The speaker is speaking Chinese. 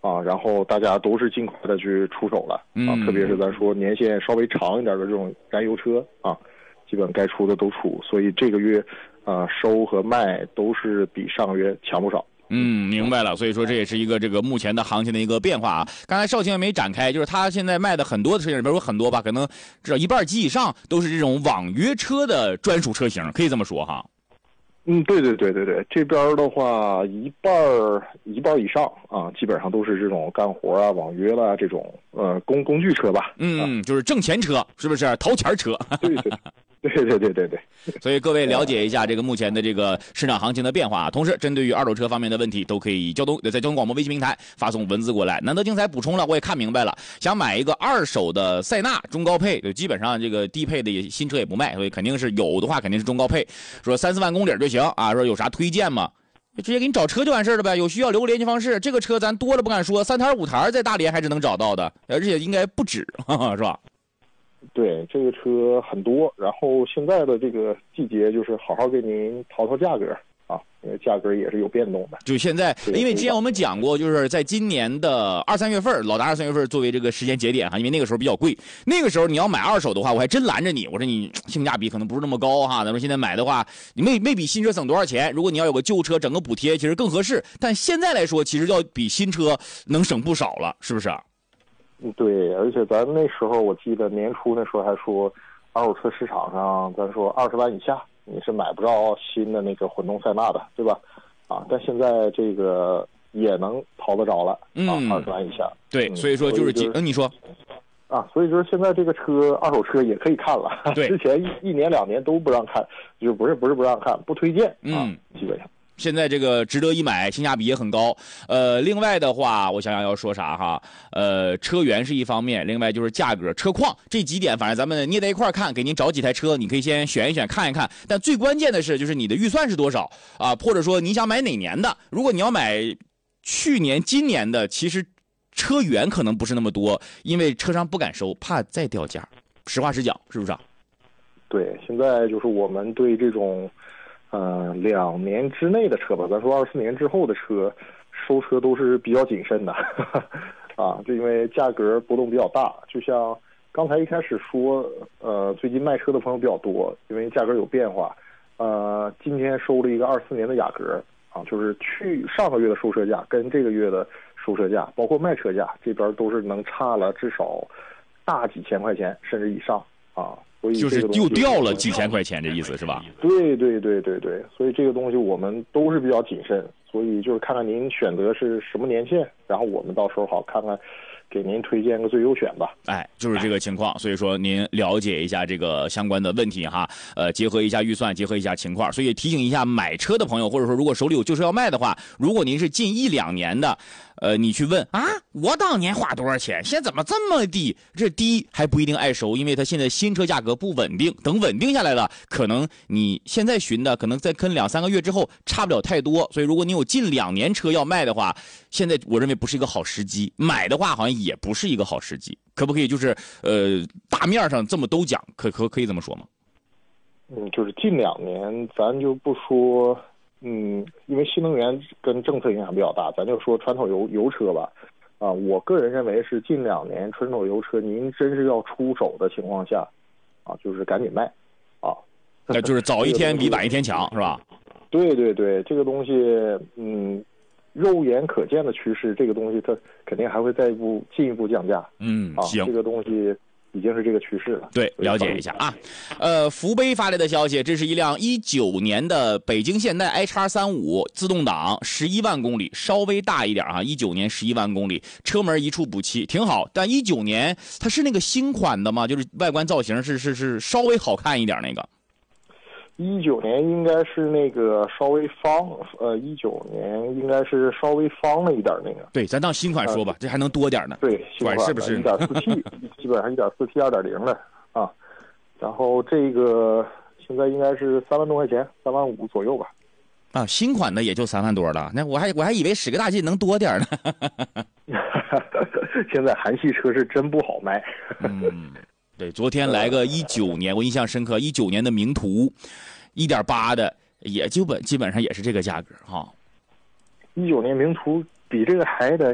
啊，然后大家都是尽快的去出手了啊，特别是咱说年限稍微长一点的这种燃油车啊，基本该出的都出，所以这个月收和卖都是比上个月强不少。 明白了。所以说这也是一个这个目前的行情的一个变化啊。刚才邵青也没展开，就是他现在卖的很多的车型里边有很多吧，可能至少1半及以上都是这种网约车的专属车型，可以这么说哈。 对，这边的话一半以上啊，基本上都是这种干活啊、网约啦这种工具车吧。 就是挣钱车，是不是掏钱车？ 对。 所以各位了解一下这个目前的这个市场行情的变化啊。同时，针对于二手车方面的问题，都可以在交通广播微信平台发送文字过来。难得精彩补充了，我也看明白了。想买一个二手的塞纳中高配，就基本上这个低配的新车也不卖，所以肯定是有的话肯定是中高配。说3-4万公里就行啊。说有啥推荐吗？直接给你找车就完事了呗。有需要留个联系方式。这个车咱多了不敢说，3台5台在大连还是能找到的，而且应该不止，是吧？ 对，这个车很多，然后现在的这个季节就是好好给您淘价格啊，因为价格也是有变动的。 就现在，因为之前我们讲过，就是在今年的2-3月份，老达2-3月份作为这个时间节点哈，因为那个时候比较贵，那个时候你要买二手的话，我还真拦着你，我说你性价比可能不是那么高哈。咱说现在买的话，你没比新车省多少钱，如果你要有个旧车整个补贴，其实更合适。但现在来说，其实要比新车能省不少了，是不是？ 对，而且咱那时候我记得年初那时候还说，二手车市场上咱说20万以下你是买不着新的那个混动塞纳的，对吧？啊，但现在这个也能淘得着了，20万以下。 对，所以说就是你说啊，所以就是现在这个车二手车也可以看了。 对， 之前一年2年都不让看，就不是不让看，不推荐基本上。 现在这个值得一买，性价比也很高。另外的话，我想想要说啥哈？车源是一方面，另外就是价格、车况这几点，反正咱们捏在一块看，给您找几台车，你可以先选一选、看一看。但最关键的是，就是你的预算是多少啊？或者说你想买哪年的？如果你要买去年、今年的，其实车源可能不是那么多，因为车商不敢收，怕再掉价。实话实讲，是不是啊？ 对，现在就是我们对这种。2年之内的车吧，咱说24年之后的车，收车都是比较谨慎的，啊，就因为价格波动比较大。就像刚才一开始说，最近卖车的朋友比较多，因为价格有变化。今天收了一个24年的雅阁啊，就是上个月的收车价跟这个月的收车价，包括卖车价这边都是能差了至少大几千块钱甚至以上啊。 就是又掉了几千块钱，这意思是吧？ 对，所以这个东西我们都是比较谨慎，所以就是看看您选择是什么年限，然后我们到时候好看看给您推荐个最优选吧。 就是这个情况，所以说您了解一下这个相关的问题哈，结合一下预算，结合一下情况，所以提醒一下买车的朋友，或者说如果手里有旧车要卖的话，如果您是近1-2年的，你去问啊，我当年花多少钱，现在怎么这么低？这低还不一定爱收，因为它现在新车价格不稳定，等稳定下来了，可能你现在寻的，可能再跟2-3个月之后差不了太多。所以如果你有近2年车要卖的话，现在我认为不是一个好时机，买的话好像也不是一个好时机。可不可以就是大面上这么都讲，可以这么说吗？ 就是近2年咱就不说。因为新能源跟政策影响比较大，咱就说传统油车吧。我个人认为是近2年传统油车，您真是要出手的情况下，就是赶紧卖， 那就是早一天比晚一天强，是吧？ 对，这个东西，肉眼可见的趋势，这个东西它肯定还会进一步降价。 行， 这个东西。已经是这个趋势了。 对，了解一下啊。福杯发来的消息，这是一辆19年的北京现代 iX35 自动挡，11万公里，稍微大一点啊。19年11万公里，车门一触补漆，挺好。但19年它是那个新款的吗？就是外观造型是稍微好看一点那个。 19年应该是那个稍微方，19年应该是稍微方了一点那个。 对，咱当新款说吧，这还能多点呢。 对，新款是不是 1.4T 基本上 1.4T 2.0的啊。然后这个现在应该是3万多块钱，3万5左右吧。 新款的也就3万多了，那我还以为使个大劲能多点呢。 现在韩系车是真不好卖。 对，昨天来个19年，我印象深刻，19年的名图，1.8的，也基本上也是这个价格哈。 19年名图比这个还得